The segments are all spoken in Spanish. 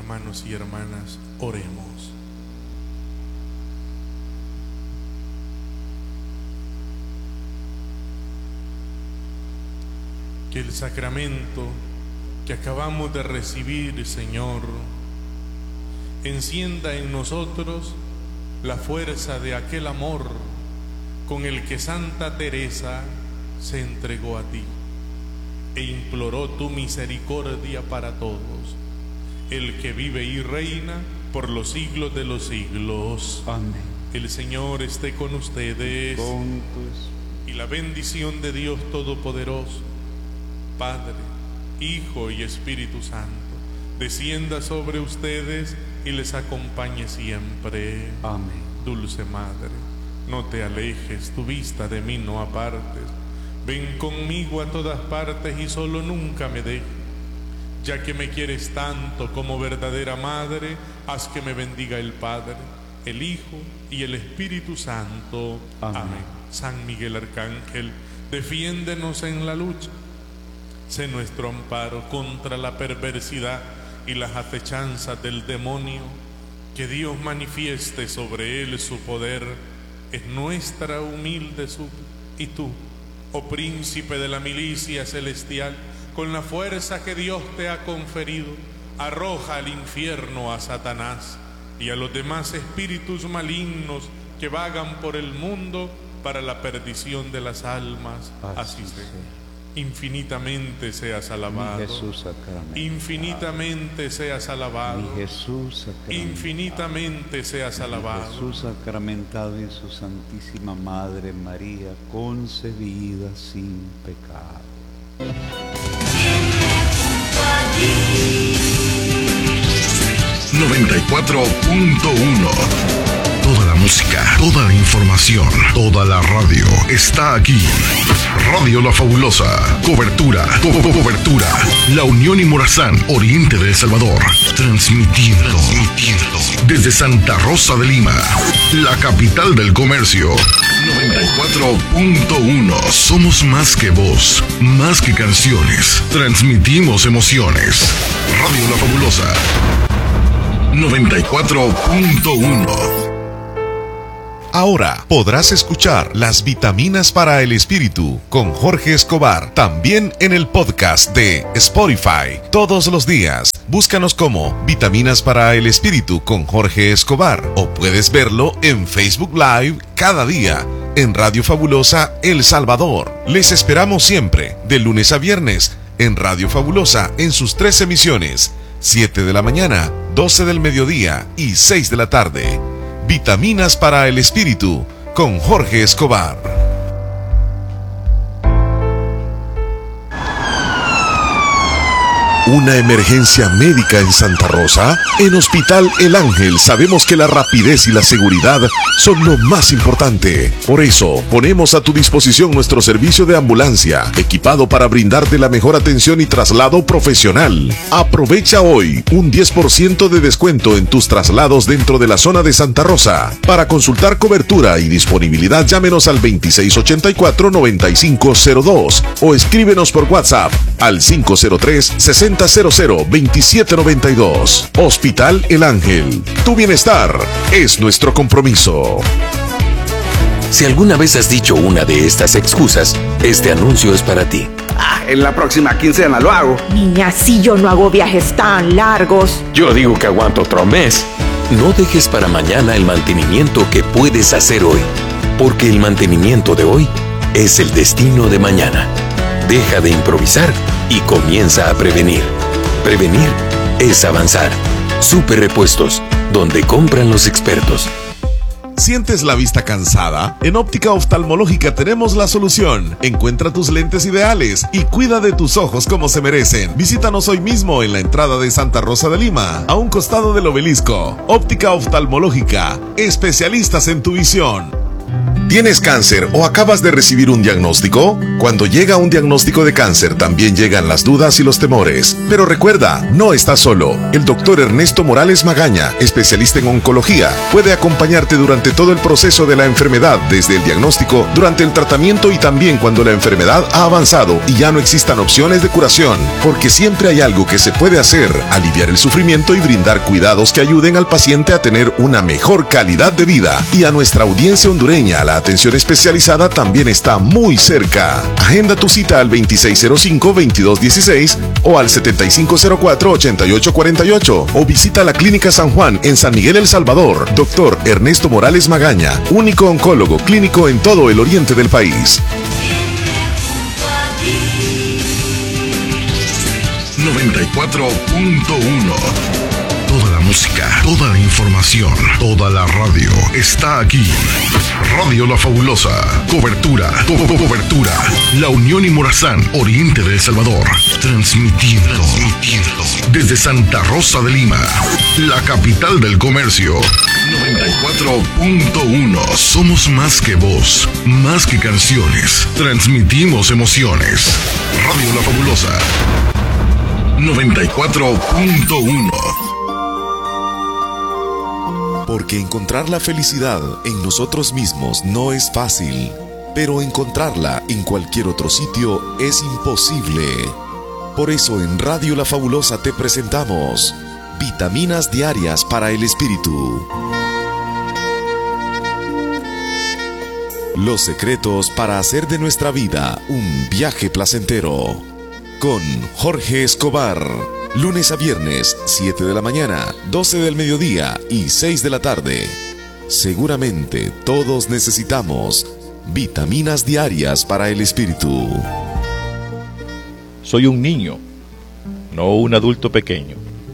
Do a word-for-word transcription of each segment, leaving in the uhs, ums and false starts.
Hermanos y hermanas, oremos. Que el sacramento que acabamos de recibir, Señor, encienda en nosotros la fuerza de aquel amor con el que Santa Teresa se entregó a ti e imploró tu misericordia para todos, el que vive y reina por los siglos de los siglos. Amén. El Señor esté con ustedes. Con tu... Y la bendición de Dios Todopoderoso, Padre, Hijo y Espíritu Santo, descienda sobre ustedes y les acompañe siempre. Amén. Dulce Madre, no te alejes, tu vista de mí no apartes. Ven conmigo a todas partes y solo nunca me dejes. Ya que me quieres tanto como verdadera Madre, haz que me bendiga el Padre, el Hijo y el Espíritu Santo. Amén. Amén. San Miguel Arcángel, defiéndenos en la lucha. Sé nuestro amparo contra la perversidad y las acechanzas del demonio. Que Dios manifieste sobre él su poder, es nuestra humilde súplica. Y tú, oh príncipe de la milicia celestial, con la fuerza que Dios te ha conferido, arroja al infierno a Satanás y a los demás espíritus malignos que vagan por el mundo para la perdición de las almas. Así, Así sea. Infinitamente seas alabado. Mi Jesús sacramentado. Infinitamente seas alabado. Mi Jesús sacramentado. Infinitamente seas alabado. Mi Jesús sacramentado en su Santísima Madre María, concebida sin pecado. noventa y cuatro punto uno. Toda la música, toda la información, toda la radio está aquí. Radio La Fabulosa. Cobertura, co co cobertura. La Unión y Morazán, Oriente de El Salvador. Transmitiendo, transmitiendo desde Santa Rosa de Lima, la capital del comercio. noventa y cuatro punto uno. Somos más que voz, más que canciones. Transmitimos emociones. Radio La Fabulosa. noventa y cuatro punto uno. Ahora podrás escuchar Las Vitaminas para el Espíritu con Jorge Escobar también en el podcast de Spotify todos los días. Búscanos como Vitaminas para el Espíritu con Jorge Escobar o puedes verlo en Facebook Live cada día en Radio Fabulosa El Salvador. Les esperamos siempre de lunes a viernes en Radio Fabulosa en sus tres emisiones: siete de la mañana, doce del mediodía y seis de la tarde. Vitaminas para el Espíritu con Jorge Escobar. ¿Una emergencia médica en Santa Rosa? En Hospital El Ángel sabemos que la rapidez y la seguridad son lo más importante. Por eso, ponemos a tu disposición nuestro servicio de ambulancia, equipado para brindarte la mejor atención y traslado profesional. Aprovecha hoy un diez por ciento de descuento en tus traslados dentro de la zona de Santa Rosa. Para consultar cobertura y disponibilidad, llámenos al veintiséis ochenta y cuatro, noventa y cinco cero dos o escríbenos por WhatsApp al cinco cero tres, sesenta cero cero, veintisiete noventa y dos. Hospital El Ángel. Tu bienestar es nuestro compromiso. Si alguna vez has dicho una de estas excusas, este anuncio es para ti. Ah, en la próxima quincena lo hago. Niña, si yo no hago viajes tan largos. Yo digo que aguanto otro mes. No dejes para mañana el mantenimiento que puedes hacer hoy, porque el mantenimiento de hoy es el destino de mañana. Deja de improvisar y comienza a prevenir. Prevenir es avanzar. Super Repuestos, donde compran los expertos. ¿Sientes la vista cansada? En Óptica Oftalmológica tenemos la solución. Encuentra tus lentes ideales y cuida de tus ojos como se merecen. Visítanos hoy mismo en la entrada de Santa Rosa de Lima, a un costado del obelisco. Óptica Oftalmológica, especialistas en tu visión. ¿Tienes cáncer o acabas de recibir un diagnóstico? Cuando llega un diagnóstico de cáncer también llegan las dudas y los temores. Pero recuerda, no estás solo. El doctor Ernesto Morales Magaña, especialista en oncología, puede acompañarte durante todo el proceso de la enfermedad, desde el diagnóstico, durante el tratamiento y también cuando la enfermedad ha avanzado y ya no existan opciones de curación. Porque siempre hay algo que se puede hacer: aliviar el sufrimiento y brindar cuidados que ayuden al paciente a tener una mejor calidad de vida. Y a nuestra audiencia hondureña, la atención especializada también está muy cerca. Agenda tu cita al veintiséis cero cinco, veintidós dieciséis o al setenta y cinco cero cuatro, ochenta y ocho cuarenta y ocho o visita la Clínica San Juan en San Miguel, El Salvador. Doctor Ernesto Morales Magaña, único oncólogo clínico en todo el oriente del país. noventa y cuatro punto uno. Toda la música, toda la información, toda la radio está aquí. Radio La Fabulosa. Cobertura, co co cobertura. La Unión y Morazán, oriente de El Salvador. Transmitiendo, transmitiendo desde Santa Rosa de Lima, la capital del comercio. noventa y cuatro punto uno. Somos más que voz, más que canciones. Transmitimos emociones. Radio La Fabulosa. noventa y cuatro punto uno. Porque encontrar la felicidad en nosotros mismos no es fácil, pero encontrarla en cualquier otro sitio es imposible. Por eso en Radio La Fabulosa te presentamos Vitaminas Diarias para el Espíritu. Los secretos para hacer de nuestra vida un viaje placentero. Con Jorge Escobar. Lunes a viernes, siete de la mañana, doce del mediodía y seis de la tarde. Seguramente todos necesitamos vitaminas diarias para el espíritu. Soy un niño, no un adulto pequeño.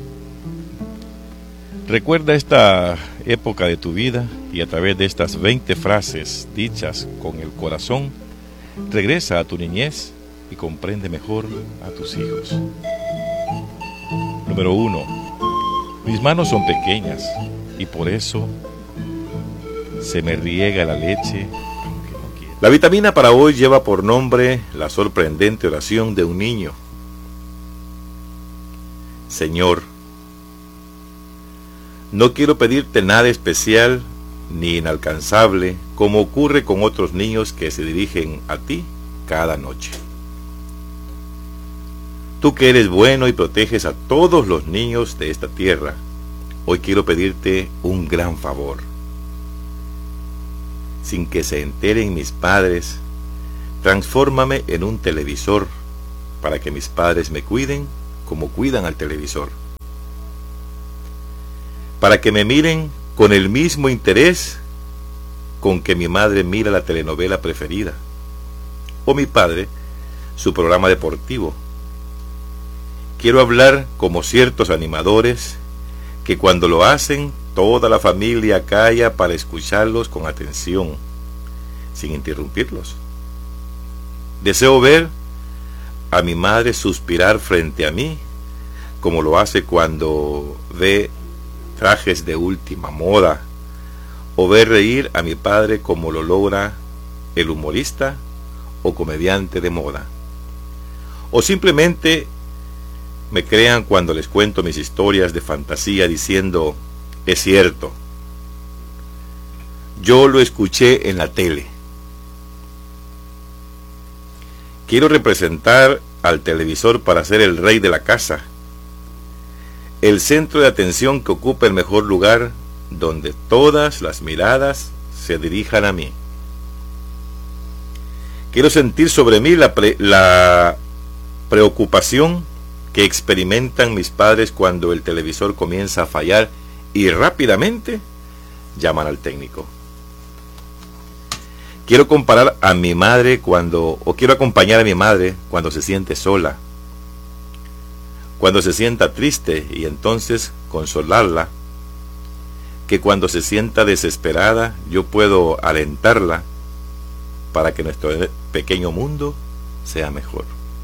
Recuerda esta época de tu vida y a través de estas veinte frases dichas con el corazón, regresa a tu niñez y comprende mejor a tus hijos. Número uno. Mis manos son pequeñas y por eso se me riega la leche aunque no quiera. La vitamina para hoy lleva por nombre la sorprendente oración de un niño. Señor, no quiero pedirte nada especial ni inalcanzable como ocurre con otros niños que se dirigen a ti cada noche. Tú que eres bueno y proteges a todos los niños de esta tierra, hoy quiero pedirte un gran favor. Sin que se enteren mis padres, transfórmame en un televisor para que mis padres me cuiden como cuidan al televisor. Para que me miren con el mismo interés con que mi madre mira la telenovela preferida, o mi padre su programa deportivo. Quiero hablar como ciertos animadores que cuando lo hacen toda la familia calla para escucharlos con atención, sin interrumpirlos. Deseo ver a mi madre suspirar frente a mí, como lo hace cuando ve trajes de última moda, o ver reír a mi padre como lo logra el humorista o comediante de moda. O simplemente me crean cuando les cuento mis historias de fantasía diciendo, es cierto, yo lo escuché en la tele. Quiero representar al televisor para ser el rey de la casa, el centro de atención que ocupa el mejor lugar donde todas las miradas se dirijan a mí. Quiero sentir sobre mí la, pre la preocupación que experimentan mis padres cuando el televisor comienza a fallar y rápidamente llaman al técnico. Quiero comparar a mi madre cuando, o quiero acompañar a mi madre cuando se siente sola, cuando se sienta triste y entonces consolarla, que cuando se sienta desesperada yo puedo alentarla para que nuestro pequeño mundo sea mejor.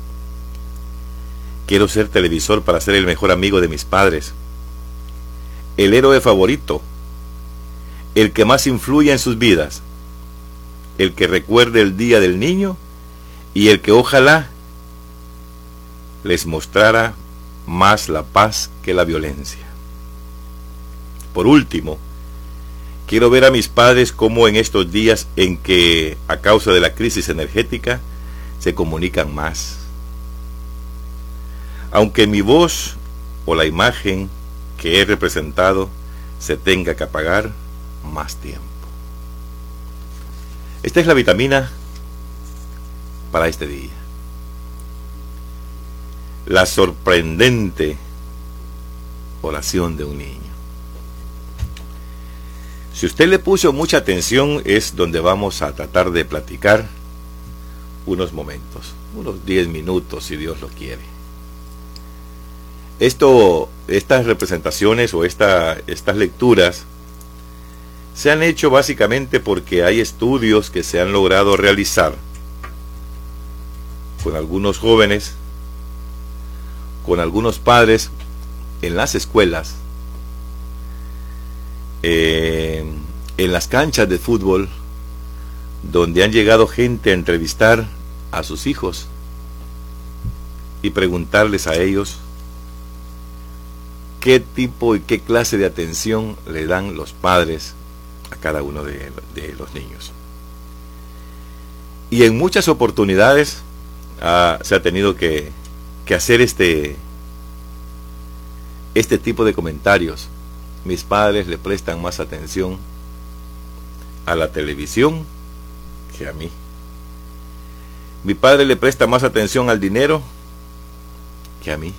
Quiero ser televisor para ser el mejor amigo de mis padres, el héroe favorito, el que más influye en sus vidas, el que recuerde el Día del Niño y el que ojalá les mostrara más la paz que la violencia. Por último, quiero ver a mis padres como en estos días en que, a causa de la crisis energética, se comunican más. Aunque mi voz o la imagen que he representado se tenga que apagar más tiempo. Esta es la vitamina para este día. La sorprendente oración de un niño. Si usted le puso mucha atención, es donde vamos a tratar de platicar unos momentos, unos diez minutos, si Dios lo quiere. Esto, estas representaciones o esta, estas lecturas se han hecho básicamente porque hay estudios que se han logrado realizar con algunos jóvenes, con algunos padres en las escuelas, eh, en las canchas de fútbol, donde han llegado gente a entrevistar a sus hijos y preguntarles a ellos qué tipo y qué clase de atención le dan los padres a cada uno de, de los niños. Y en muchas oportunidades ah, se ha tenido que, que hacer este, este tipo de comentarios. Mis padres le prestan más atención a la televisión que a mí. Mi padre le presta más atención al dinero que a mí.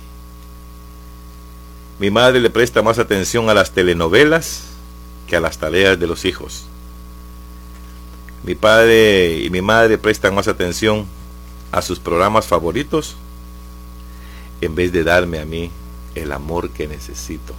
Mi madre le presta más atención a las telenovelas que a las tareas de los hijos. Mi padre y mi madre prestan más atención a sus programas favoritos en vez de darme a mí el amor que necesito.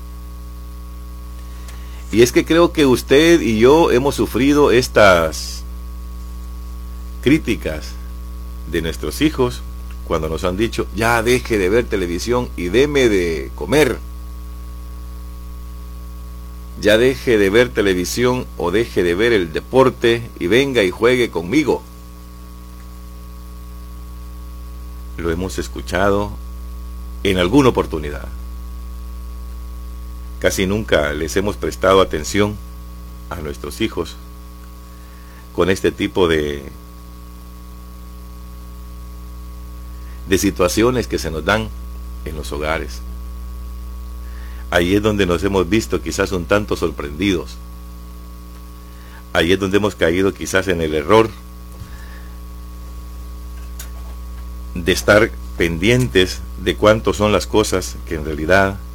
Y es que creo que usted y yo hemos sufrido estas críticas de nuestros hijos cuando nos han dicho: ya deje de ver televisión y deme de comer. Ya deje de ver televisión o deje de ver el deporte y venga y juegue conmigo. Lo hemos escuchado en alguna oportunidad. Casi nunca les hemos prestado atención a nuestros hijos con este tipo de de situaciones que se nos dan en los hogares. Ahí es donde nos hemos visto quizás un tanto sorprendidos. Ahí es donde hemos caído quizás en el error de estar pendientes de cuánto son las cosas que en realidad